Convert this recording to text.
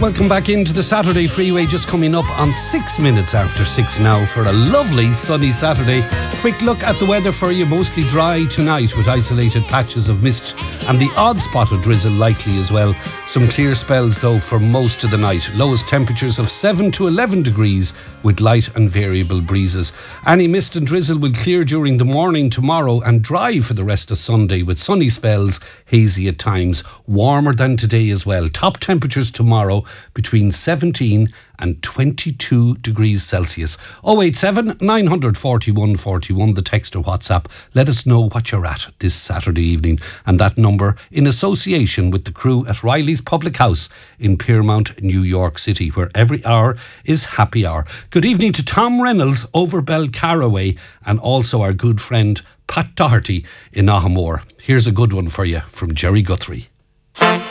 Welcome back into the Saturday Freeway, just coming up on 6 minutes after 6 now for a lovely sunny Saturday. Quick look at the weather for you. Mostly dry tonight with isolated patches of mist and the odd spot of drizzle likely as well. Some clear spells though for most of the night. Lowest temperatures of 7 to 11 degrees with light and variable breezes. Any mist and drizzle will clear during the morning tomorrow and dry for the rest of Sunday with sunny spells, hazy at times. Warmer than today as well. Top temperatures tomorrow between 17 and 22 degrees Celsius. 087 941 41, the text or WhatsApp. Let us know what you're at this Saturday evening. And that number in association with the crew at Riley's Public House in Piermont, New York City, where every hour is happy hour. Good evening to Tom Reynolds over Belcarraway and also our good friend Pat Doherty in Ahamore. Here's a good one for you from Jerry Guthrie.